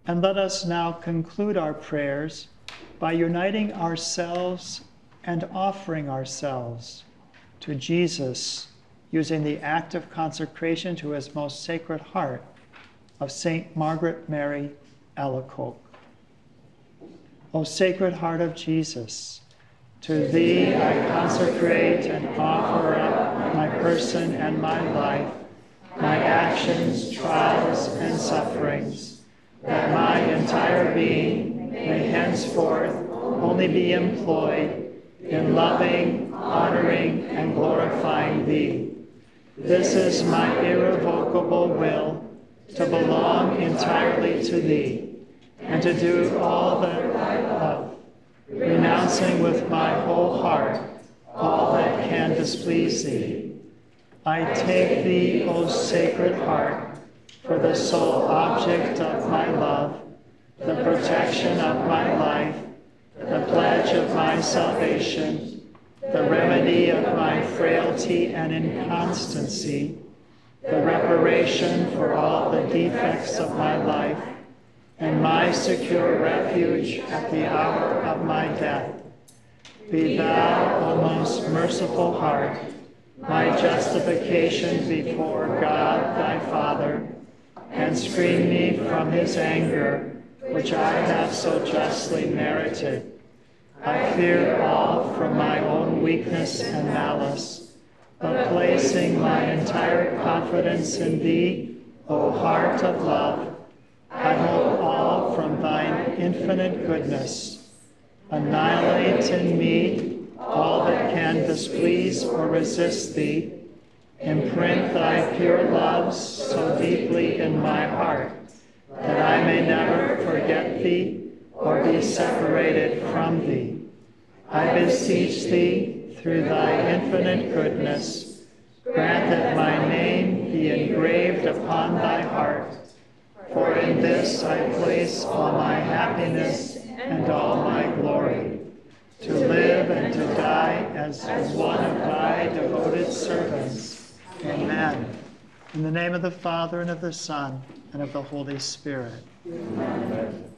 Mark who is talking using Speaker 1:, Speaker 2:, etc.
Speaker 1: And let us now conclude our prayers by uniting ourselves and offering ourselves to Jesus, using the act of consecration to his most sacred heart of Saint Margaret Mary Alacoque. O Sacred Heart of Jesus, to thee I consecrate and offer up my person and my life, my actions, trials, and sufferings, that my entire being may henceforth only be employed in loving, honoring, and glorifying thee. This is my irrevocable will, to belong entirely to thee, and to do all that I love, renouncing with my whole heart all that can displease thee. I take thee, O Sacred Heart, for the sole object of my love, the protection of my life, the pledge of my salvation, the remedy of my frailty and inconstancy, the reparation for all the defects of my life, and my secure refuge at the hour of my death. Be thou, O most merciful heart, my justification before God thy Father, and screen me from his anger, which I have so justly merited. I fear all from my own weakness and malice, but placing my entire confidence in thee, O Heart of love, I hope all from thine infinite goodness. Annihilate in me all that can displease or resist thee. Imprint thy pure loves so deeply in my heart that I may never forget thee or be separated from thee. I beseech thee, through thy infinite goodness, grant that my name be engraved upon thy heart, for in this I place all my happiness and all my glory, to live and to die as one of thy devoted servants. Amen. In the name of the Father, and of the Son, and of the Holy Spirit.
Speaker 2: Amen.